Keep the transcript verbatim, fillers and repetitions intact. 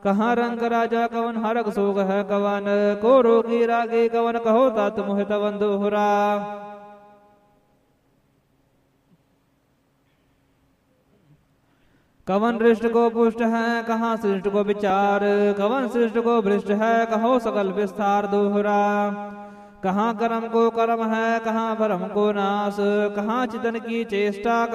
कहाँ रंग राजा कवन हरक सोग है कवन, को रोगी रागे कवन कहो तात मोहित बंधुरा। कवन दृष्ट को पुष्ट है कहाँ सृष्ट को विचार, कवन सृष्ट को भ्रष्ट है कहो सकल विस्तार दोहरा। कहाँ कर्म को कर्म है कहाँ भरम को नाश, कहाँ चितन की चेष्टा